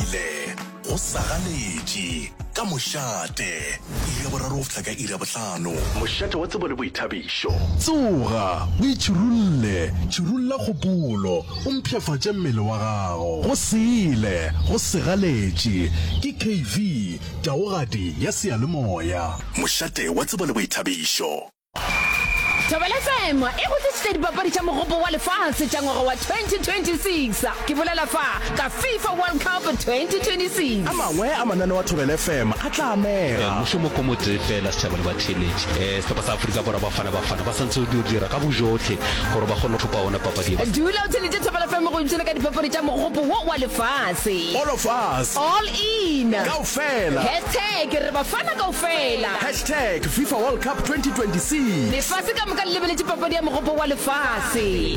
siile go sagaletše ka mošate iri ya boraro go fihla ka iri ya bohlano mošate wa tsebo le boithabišo tsoga o itšhirulle tšhirulla kgopolo o mpšhafatše mmele wa gago go siile go segaletše ke KV taogadi ya seyalemoya mošate wa tsebo le boithabišo. Thobela FM e go tšitša dipapadi tša mogopo wa lefatshe tša ngwaga wa 2026 ke bolela fa ka FIFA World Cup 2026 a mangwe a manane wa Thobela FM a tla amega mošomo ko motse fela setšhaba le batheletši sehlopha sa Afrika Borwa bafana ba santse o dira ka bojotlhe gore ba kgone go thopa ona papadi dula o tšhelete Thobela FM go ipšhela ka dipapadi tša mogopo wo wa lefatshe all of us all in kaofela hashtag re bafana kaofela hashtag FIFA World Cup 2026 lefatshe ka moka le lebeletše papadi ya mogopo wa lefatshe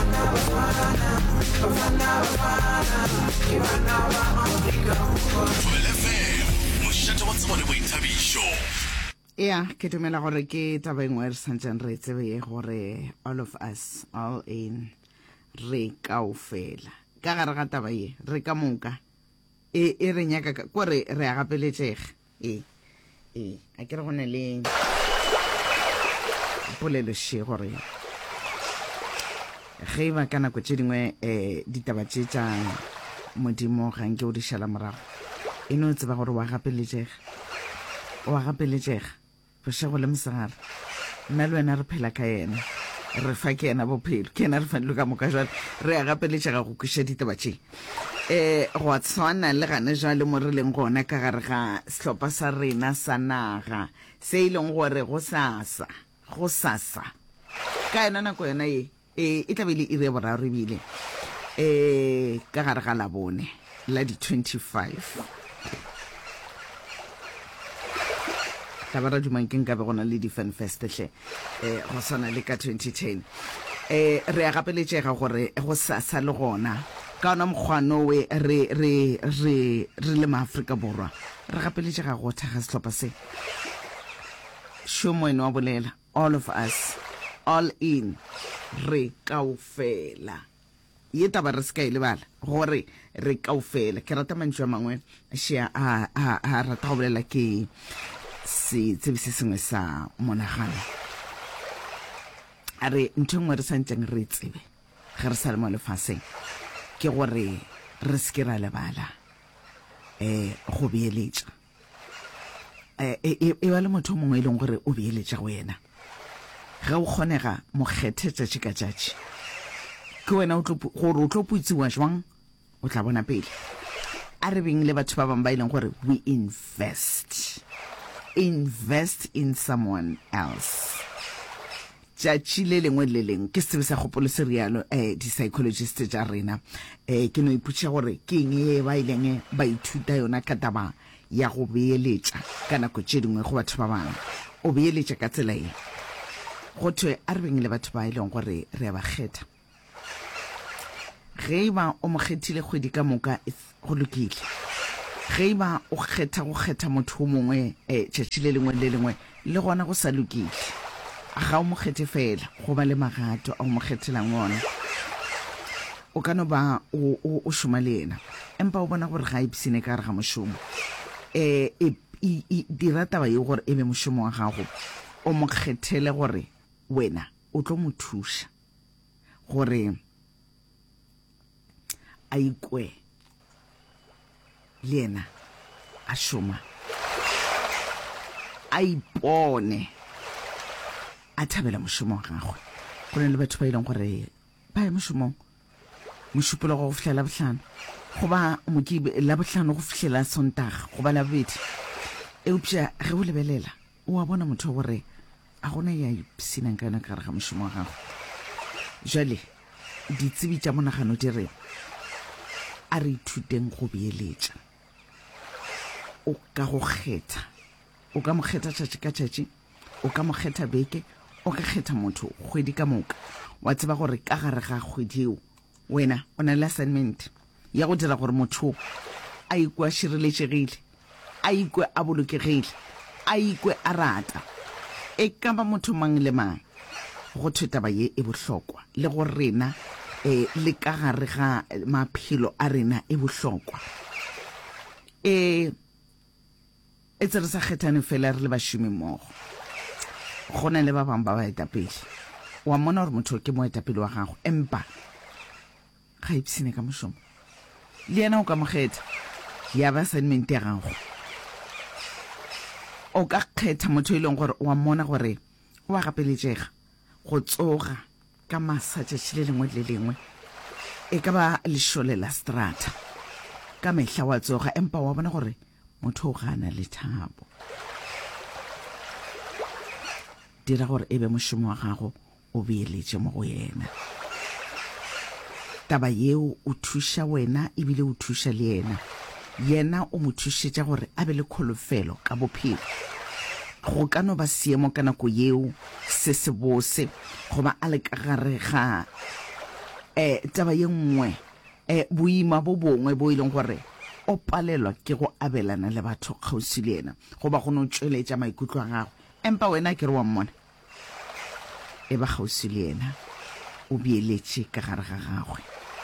ya ke dumela gore ke taba engwe re santseng re tsebe gore all of us all in re kaofela ka gare ga taba ye re ka moka e re nyaka kore re a gapeletšega a ke re go ne le polelo she gore ge ba ka nako tše dingwe ditaba tše tša modimo ga nke o di šala morago e no tseba gore wa gapeletšega bošego le mosegare nna le wena re phela ka yena re fa ke yena bophelo ke yena re fanelo ka moka jale re a gapeletšega go kweša ditaba tše go a tshwana le gane jale mo re leng gona ka gare ga sehlopha sa rena sa naga se e leng gore go sasa ka yena nako yona e tlabele e re boraro ebile ka gare ga labone la di 25 ka ba ra dumang ke nka be gona le di-fan fest hle go swana le ka 2010 re a gapeletšega gore go sasa le gona ka ona mokgwano we re le maAfrika Borwa re gapeletšega go thaga sehlopha se šomo ene wa bolela all of us all in re kaofela ye taba re ska ile bala gore re kaofela ke rata mantšu a mangwe shia a rata go bolela ke se tsebise sengwe sa monagano a re ntho ngwe re santseng re tsebe ge re sa le mo lefaseng ke gore re se ra lebala go beeletša e ba le motho mongwe e leng gore o beeletša go yena ge o kgonega mokgethe tšatši ka tšatši ke wena gore o tlo putsiwa jwang o tla bona pele a re beng le batho ba bangwe ba e leng gore we invest in someone else tšatši le lengwe le leng ke sebe sa kgopolo se rialo di-psychologist tša rena ke no iputša gore ke eng e ba ileng ba ithuta yona ka taba ya go beeletša ka nako tše dingwe go batho ba bangwe o beeletša ka tsela e go thwe a re beng le batho ba e leng gore re a ba kgetha ge ba o mo kgethile kgwedi ka moka go lokile ge ba o kgetha motho o mongwe tšatši le lengwe le gona go sa lokile ga o mo kgethe fela go ba le magato a o mo kgethelang ona o ka no ba o šoma le ena empa o bona gore ga ipsine ka gare ga mošomo dira taba ye gore e be mošomo wa gago o mo kgethele gore wena o tlo mo thuša gore a ikwe le yena a šoma a ipone a thabela mošomo wa gagwe go ne le batho ba e leng gore ba ye mošomong mošupolo go fihlela bohlano goba mokibe la bohlano go fihlela sontaga goba la bobedi eupša ge o lebelela o a bona motho gore a gona ya ipsinang ka yona ka gare ga mošomo wa gagwe jale ditsebi tša monagano di re a re ithuteng go beeletša o ka go kgetha o ka mo kgetha tšatši ka tšatši o ka mo kgetha beke o ka kgetha motho kgwedi ka moka wa tseba gore ka gare ga kgwedi eo wena o na le assignment ya go dira gore motho a ikwe a šireletšegile a ikwe a bolokegile a ikwe a rata e ka ba motho mang le mang go thwe taba ye e bohlokwa le go rena le ka gare ga maphelo a rena e bohlokwa e tse re sa kgethane fela re le bashumi mmogo go na le ba bang ba baetapele wa mona gore motho ke moetapele wa gago empa ga ipsene ka mošomo le yena o ka mogetha ya ba assignment ya gago o ka kgetha motho e leng gore wa mona gore wa gapeletšega go tsoga ka masatšatši le lengwe le lengwe e ka ba lešole la strata ka mehla wa tsoga empa wa bona gore motho o gana le thabo dira gore e be mošomo wa gago o beeletše mo go yena taba yeo o thuša wena ebile o thuša le yena o mo thušetša gore a be le kholofelo ka bophelo go ka no ba seemo ka nako yeo se se bose goba a le ka gare ga taba ye nngwe boima bo bongwe bo ileng gore o palelwa ke go abelana le batho kgausi le yena goba go no tšweletša maikutlo a gago empa wena ke re wa mmona e ba kgausi le yena o beeletše ka gare ga gagwe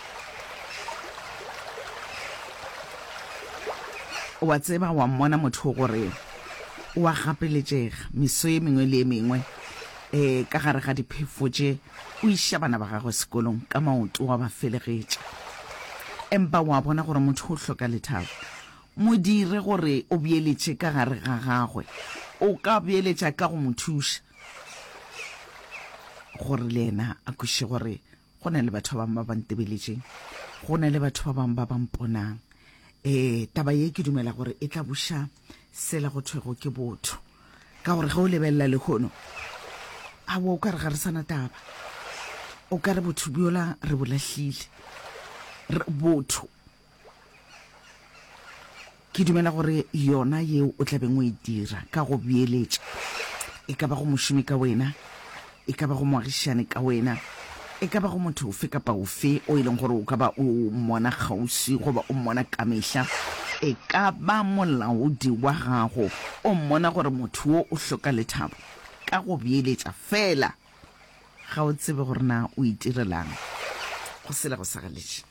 wa tseba wa mmona motho gore wa gapeletšega meso e mengwe le e mengwe ka gare ga diphefo tše o iša bana ba gagwe sekolong ka maoto wa ba felegetša empa wa bona gore motho o hloka lethabo mo dire gore o beeletše ka gare ga gagwe o ka beeletša ka go mo thuša gore le yena a kweše gore go na le batho ba bang ba bantebeletšeng go na le batho ba bang ba bamponang taba ye ke dumela gore e tla buša sela go thwego ke botho ka gore ga o lebelela le kgono a o ka re ga re sana taba o ka re botho bjola re bolahlile botho ke dumela gore yona yeo o tlabeng o e dira ka go beeletša e ka ba go mošomi ka wena e ka ba go moagišane ka wena e ka ba go motho ofe kapa ofe o e leng gore o ka ba o mmona kgausi goba o mmona ka mehla e ka ba molaodi wa gago o mmona gore motho wo o hloka lethabo ka go beeletša fela ga o tsebe gore na o itirelang go sela go sagaletše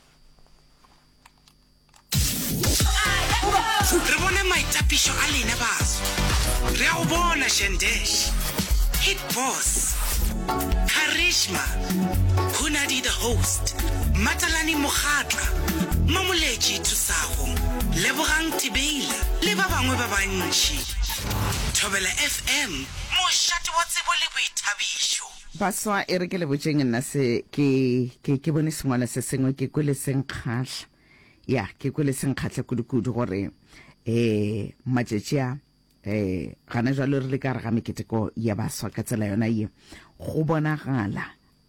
re bone maitapišo a lena baso re a go bona shendesh hit boss Karishma Hunadi the host Matalani Mokhatla Mamoleji Tusago Lebogang Tibeila le ba bangwe ba bantši Thobela FM mo shati wa tsebo le boithabišo baswa e re ke le botšeng nna se ke bone sengwana se sengwe ke kwele senkgatlha ya ke kwele senkgatlha kudu gore matšatši a gana jalo re le ka re ga meketeko ya baswa ka tsela yona ye go bonagala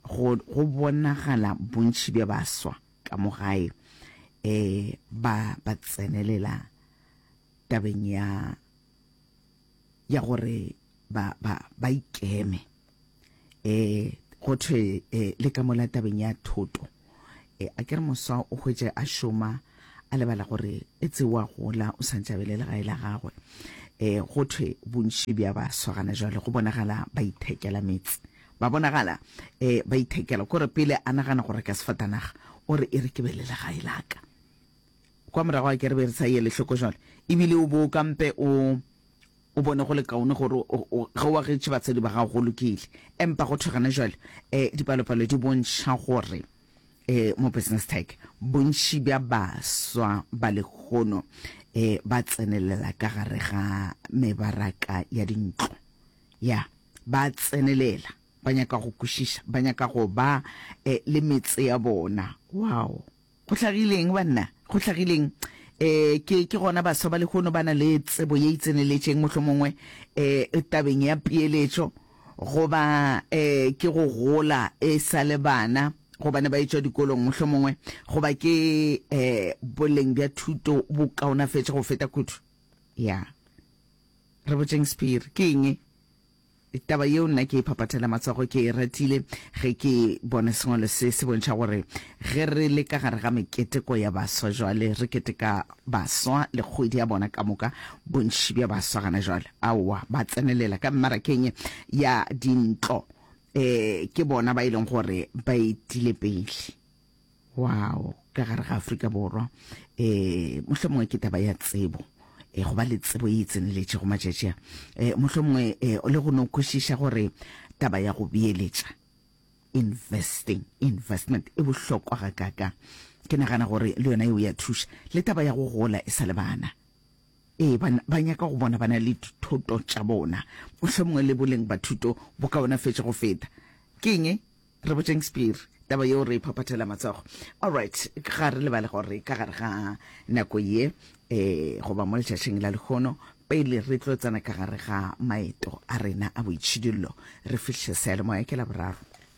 bontši bja baswa ka mogae ba tsenelela tabeng ya gore ba ikeme go thwe le ka mola tabeng ya thoto a ke re moswa o hwetše a šoma a lebala gore e tsewa gola o santšabele le gae la gagwe go thwe bontši bja baswa gana jale go bonagala ba ithekela metsi ba bonagala ba ithekela kore pele a nagana gore ka sefatanaga o re e re ke be le legae laka kwa morago a ke re be re sa ye lehloko jale ebile o bo kampe o bone go le kaone gore ga o agetše batsadi ba gago go lokile empa go thwe gana jale dipalopalo di bontšha gore mo business tech bontši bja baswa ba lekgono ba tsenelela ka gare ga mebaraka ya dintlo ya ba tsenelela ba nyaka go kwešiša ba nyaka go ba le metse ya bona wow go tlhagileng banna go tlhagileng ke gona baswa ba lekgono ba na le tsebo ye itseneletšeng mohlomongwe tabeng ya peeletšo goba ke go gola e sa le bana go bana ba itšwa dikolong mohlomongwe goba ke boleng bja thuto bo kaonafetše go feta kudu ya re botšeng spear ke eng taba yeo nna ke iphapathela matsogo ke e ratile ge ke bone sengwalo se se bontšha gore ge re le ka gare ga meketeko ya baswa jwale re keteka baswa le kgwedi ya bona ka moka bontši bja baswa gana jwale aowa ba tsenelela ka mmarakeng ya dintlo ke bona ba ileng gore ba itile pele wow ka gare ga Afrika Borwa mohlomongwe ke taba ya tsebo go ba le tsebo e tseneletse go matšatši mohlomongwe le go no kwešiša gore taba ya go beeletša investment e bohlokwa ga kaka ke nagana gore le yona eo ya thuša le taba ya go gola e sa le bana ba nyaka go bona bana le dithoto tša bona mohlomongwe le boleng ba thuto bo ka bona fetše go feta ke eng re botšeng Spear taba yeo re iphapathela matsogo alright ga re lebale gore ka gare ga nako ye goba mo letšatšing la lekgono pele re tlo tsena ka gare ga maeto a rena a boitšhidullo re fihle sealemoya ke la boraro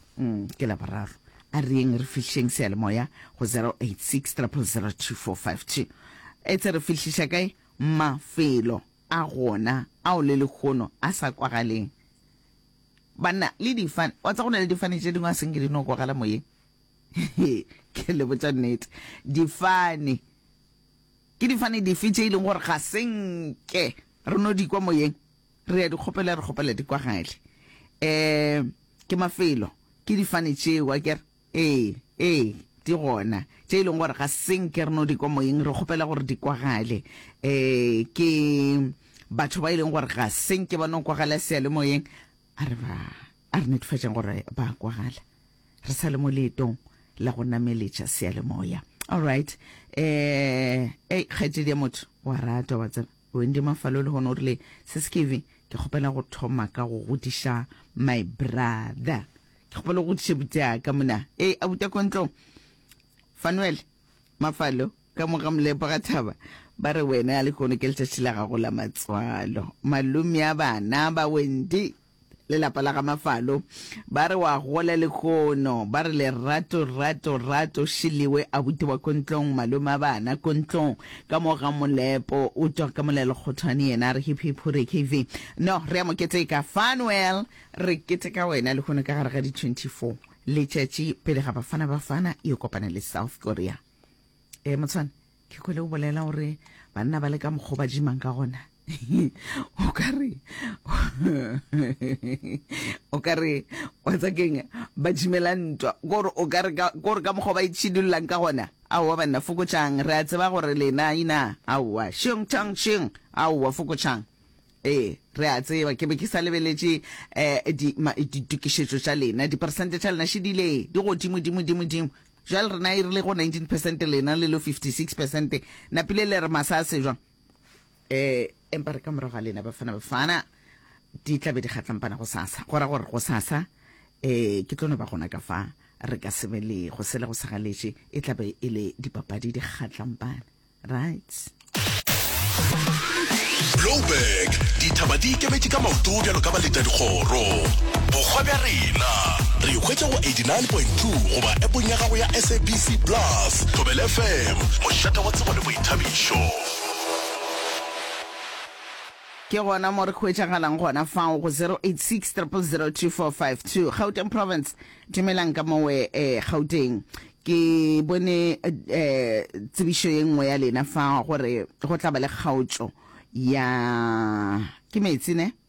a reng re fihleng sealemoya go 086 0002452 etse re fihliša kae mafelo a gona ao le lekgono a sa kwagaleng bana le difane wa tsa gona le difane tše dingwe a seng ke di no kwagala moyeng ke le botša nnete difane ke difane dife tše e leng gore ga senke re no di kwa moyeng re ya di kgopela di kwagale ke mafelo ke difane tšeo a kere di gona tše e leng gore ga senke re no di kwa moyeng re kgopela gore di kwagale ke batho ba e leng gore ga senke ba no kwagala sealemoyeng a re netefatšang gore ba kwagala re sa le mo leetong la go nameletša sealemoya alright kgaetšedi ya motho wa rata wa tseba wendi mafalo le gona o rile se sekivi ke kgopela go thoma ka go godiša my brother ke kgopela go godiša butaka mona abuta kontlong Fanuel mafalo ka moga molepo ga thaba ba re wena ya lekgono ke letšatši la gago la matswalo malome ya bana ba wendi le lapa la ga mafalo ba re wa gola lekgono ba re le rato šiliwe abuti wa kontlong malome a bana kontlong ka moga molepo o tswa ka molelo kgothwane yena re hiphore KV no re mo ketse ka Fanuel re ketse ka wena lekgono ka gare ga di 24 letšatši pele ga bafana e kopana le South Korea motshwane ke kwele o bolela gore banna ba le ka mokgwa ba jimang ka gona o kare wa tsakeng ba jimela ntwa gore ka mokgwa ba itšhidullang ka gona aowa banna fokotšang re a tseba gore lena ina aowa sheng aowa fokotšang re a tseba ke be ke sa lebeletše ditukišetšo tša lena dipersente tša lena šedile di godimo jale rena e rile go 19% lena le lo 56% napile le re masa a se jwang empa re ka morago ga lena bafana di tlabe di kgatlampana go sasa gora gore go sasa ke tlono ba gona ka fa re ka sebele go sele go sagaletše e tlabe e le dipapadi di kgatlampana right Blowback dithaba di ikemetse ka maoto bjalo ka baleta dikgoro bokgwa bja rena re hwetša go 89.2 goba appong ya gago ya SABC Plus Thobela FM mošata wa tsebo le boithabišo ke gona mo re hwetšagalang gona fao go 086 0002452 Gauteng Province dumelang ka mowe Gauteng ke bone tsebišo ye nngwe ya lena fa gore go tla ba le kgaotšo ya ke metsi ne